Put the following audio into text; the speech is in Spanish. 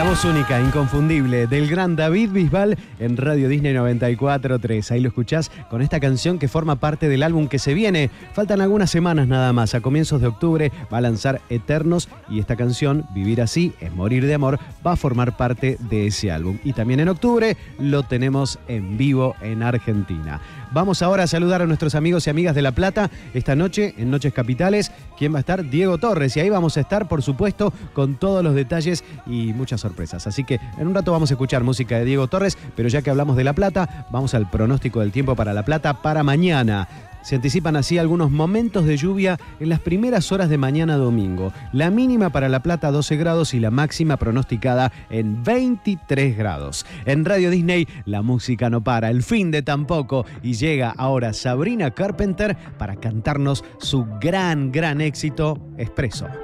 La voz única, inconfundible, del gran David Bisbal en Radio Disney 94.3. Ahí lo escuchás con esta canción que forma parte del álbum que se viene. Faltan algunas semanas nada más. A comienzos de octubre va a lanzar Eternos y esta canción, Vivir Así, es Morir de Amor, va a formar parte de ese álbum. Y también en octubre lo tenemos en vivo en Argentina. Vamos ahora a saludar a nuestros amigos y amigas de La Plata esta noche en Noches Capitales. ¿Quién va a estar? Diego Torres. Y ahí vamos a estar, por supuesto, con todos los detalles y muchas sorpresas. Así que en un rato vamos a escuchar música de Diego Torres, pero ya que hablamos de La Plata, vamos al pronóstico del tiempo para La Plata para mañana. Se anticipan así algunos momentos de lluvia en las primeras horas de mañana domingo. La mínima para La Plata 12 grados y la máxima pronosticada en 23 grados. En Radio Disney la música no para, el fin de tampoco, y llega ahora Sabrina Carpenter para cantarnos su gran éxito, Expreso.